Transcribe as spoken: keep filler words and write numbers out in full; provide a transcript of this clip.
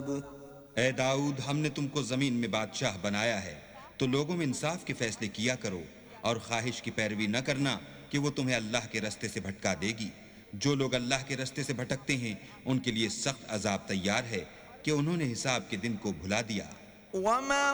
ए दाऊद, हमने तुमको जमीन में बादशाह बनाया है, तो लोगों में इंसाफ के फैसले किया करो और ख्वाहिश की पैरवी न करना कि वो तुम्हें अल्लाह के रास्ते से भटका देगी। जो लोग अल्लाह के रास्ते से भटकते हैं उनके लिए सख्त अजाब तैयार है कि उन्होंने हिसाब के दिन को भुला दिया।